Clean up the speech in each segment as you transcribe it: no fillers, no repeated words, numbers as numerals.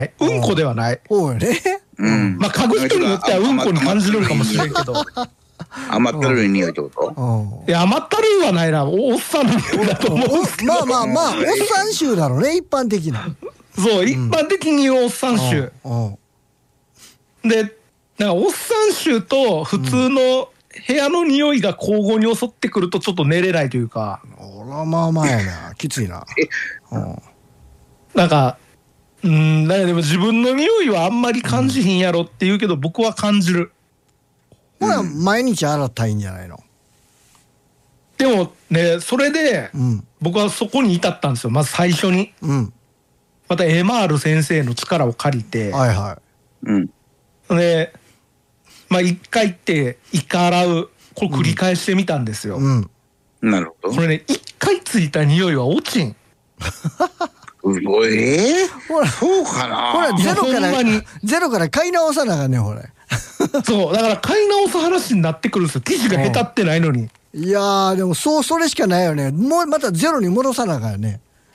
うんこではない。 そうよね。 まあ嗅ぐ人によってはうんこに感じるかもしれんけど。 甘ったるい匂いってこと？ いや、甘ったるいはないな。おっさんの匂いだと思うんですけど。 まあ、おっさん臭だろうね、一般的な。 そう、一般的におっさん臭。で、なんかおっさん臭と普通の部屋の匂いが交互に襲ってくるとちょっと寝れないというか。 まあやな。きついな。 なんか、なんかでも自分の匂いはあんまり感じひんやろって言うけど、僕は感じる。 ほら、毎日洗ったらいいんじゃないの？ でもね、それで、僕はそこに至ったんですよ。まず最初に。またエマール先生の力を借りて。で、まあ一回行って、一回洗う。これ繰り返してみたんですよ。 なるほど。 これね、一回ついた匂いは落ちん。 ほら、 そうかな。 ほら、ゼロから買い直さなあかんねん、ほれ。 そう、だから買い直す話になってくるんですよ。生地がへたってないのに。 いやー、でもそれしかないよね。もうまたゼロに戻さなあかんね。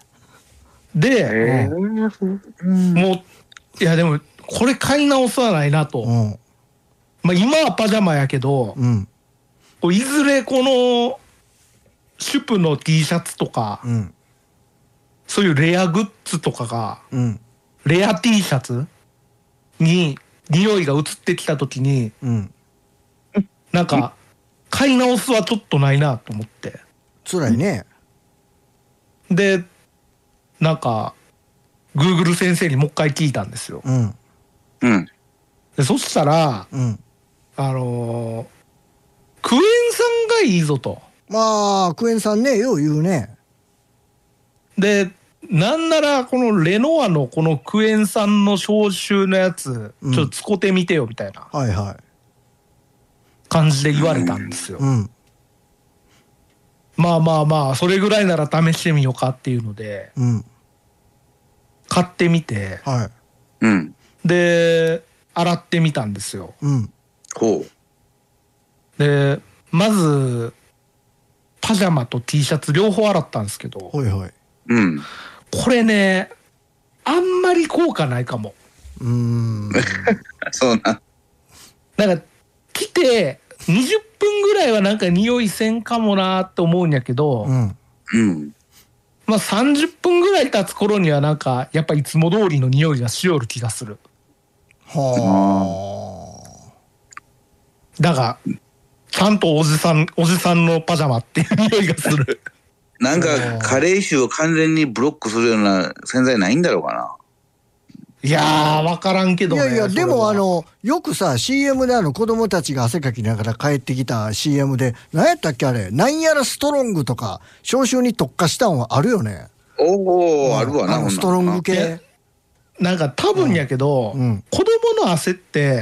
で、もう、いやでも、これ買い直さないなと。まあ今はパジャマやけど、いずれこの、シュプの T シャツとか、そういうレアグッズとかが、レア T シャツに匂いが移ってきたときに、なんか、買い直すはちょっとないなと思って。 辛いね。 で、なんか、Google 先生にもう一回聞いたんですよ。でそしたら、クエン酸がいいぞと。 まあ、クエン酸ね、よう言うね。 で、なんならこのレノアのこのクエン酸の消臭のやつ、ちょっと使ってみてよみたいな感じで言われたんですよ。まあそれぐらいなら試してみようかっていうので、買ってみて、で洗ってみたんですよ。でまずパジャマと T シャツ両方洗ったんですけど、これね、あんまり効果ないかも。 そうな。 なんか着て20分ぐらいはなんか匂いせんかもなって思うんやけど、まあ30分ぐらい経つ頃にはなんかやっぱいつも通りの匂いがしよる気がする。だからちゃんとおじさんのパジャマっていう匂いがする。 なんか加齢臭を完全にブロックするような洗剤ないんだろうかな。 いやー、わからんけどね。 いや、でもよくさ、CM で子供たちが汗かきながら帰ってきた CM で、何やったっけあれ、なんやらストロングとか、消臭に特化したんはあるよね。 あるわな、 ストロング系。 なんか多分やけど、子供の汗って、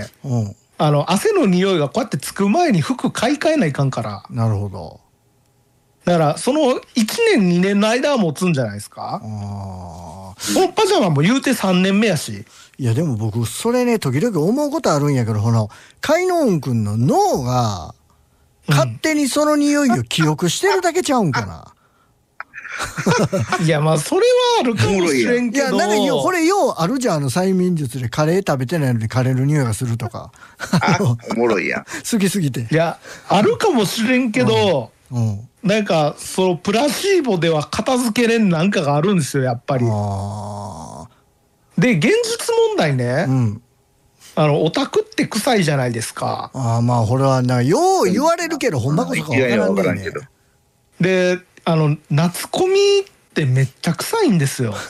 汗の匂いがこうやってつく前に服買い替えないかんから。 なるほど。 だからその1年2年の間は持つんじゃないですか。このパジャマも言うて3年目やし。 いやでも僕それね時々思うことあるんやけど、カイノーン君の脳が勝手にその匂いを記憶してるだけちゃうんかな。 いやまあそれはあるかもしれんけど。 いやなんかこれようあるじゃん、催眠術でカレー食べてないのにカレーの匂いがするとか。 おもろいや。 好きすぎて。 いやあるかもしれんけど、なんかそのプラシーボでは片付けれんなんかがあるんですよやっぱり。で現実問題ね、オタクって臭いじゃないですか。 まあこれはよう言われるけどほんまこそかわからんね。 で夏コミってめっちゃ臭いんですよ。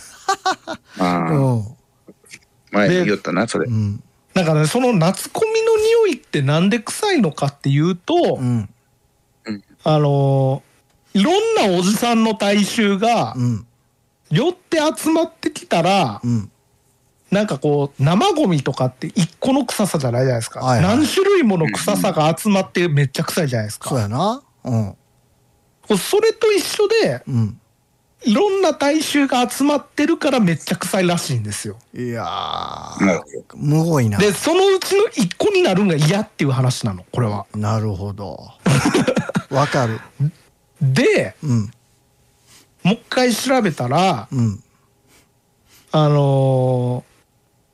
前言ったなそれ。 だからね、その夏コミの匂いってなんで臭いのかっていうと、いろんなおじさんの体臭が寄って集まってきたら、なんかこう生ゴミとかって一個の臭さじゃないじゃないですか。何種類もの臭さが集まってめっちゃ臭いじゃないですか。 そうやな。 それと一緒で、いろんな体臭が集まってるからめっちゃ臭いらしいんですよ。 いやー、むごいな。 でそのうちの一個になるんが嫌っていう話なのこれは。 なるほど。わかる。 で、もう一回調べたら、